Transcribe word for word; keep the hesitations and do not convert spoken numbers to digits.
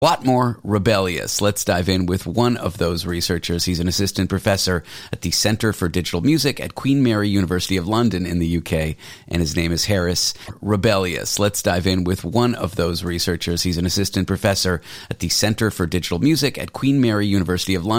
lot more rebellious. Let's dive in with one of those researchers. He's an assistant professor at the Centre for Digital Music at Queen Mary University of London in the U K, and his name is Harris Rebellious. Let's dive in with one of those researchers. He's an assistant professor at the Centre for Digital Music at Queen Mary University of London.